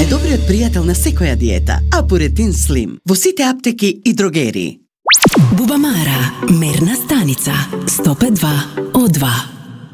Најдобриот пријател на секоја диета, Апуретин Слим, во сите аптеки и дрогерии. Бубамара, мерна станица, 105.2 О2.